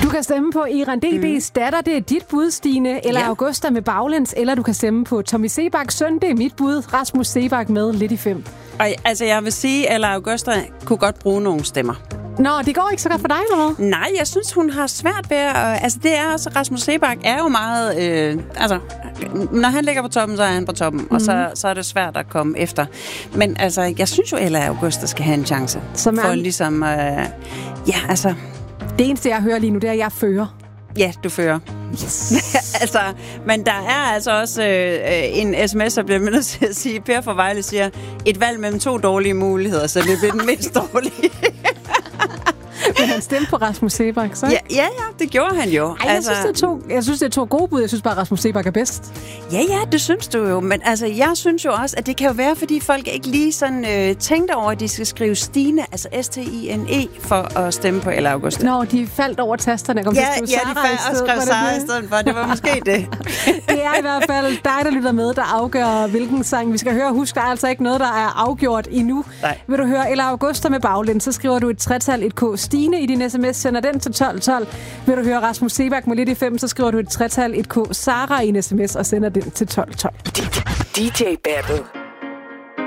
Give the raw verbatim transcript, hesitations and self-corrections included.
Du kan stemme på Iran D B's mm. datter, det er dit bud, Stine, eller ja. Augusta med baglæns, eller du kan stemme på Tommy Sebaks søn, det er mit bud, Rasmus Seebach med lidt i fem. Og, altså, jeg vil sige, eller Augusta kunne godt bruge nogle stemmer. Nå, det går ikke så godt for dig, eller hvad? Nej, jeg synes, hun har svært ved at... Altså, det er også... Rasmus Seebach er jo meget... Øh, altså, når han ligger på toppen, så er han på toppen, mm. og så, så er det svært at komme efter. Men altså, jeg synes jo, Ella Augusta skal have en chance. Som for ligesom... Øh, ja, altså... Det eneste, jeg hører lige nu, det er, at jeg fører. Ja, du fører. Yes. altså, men der er altså også øh, en sms, der bliver nødt til at sige, Per fra Vejle siger, et valg mellem to dårlige muligheder, så det bliver den mindst dårlige. Men han stemte på Rasmus Seebach, så? Ja, ja, ja, det gjorde han jo. Ej, jeg, altså, synes, det er to, jeg synes, det er to gode bud. Jeg synes bare, Rasmus Seebach er bedst. Ja, ja, det synes du jo. Men altså, jeg synes jo også, at det kan jo være, fordi folk ikke lige sådan øh, tænkte over, at de skal skrive Stine, altså S T I N E, for at stemme på Ella Augusta. Nå, de faldt over tasterne. Kom ja, ja, de faldt og skrev Sara i stedet for. Det var måske det. Det er i hvert fald dig, der lytter med, der afgør, hvilken sang vi skal høre. Husk, der er altså ikke noget, der er afgjort endnu. Nej. Vil du høre Ella Augusta med baglæns, så skriver du et tretal, et K Stine i din sms, sender den til tolv tolv. Vil du høre Rasmus Seebach med lidt i fem, så skriver du et tretal, et K Sara i en sms og sender den til tolv tolv. D J Battle.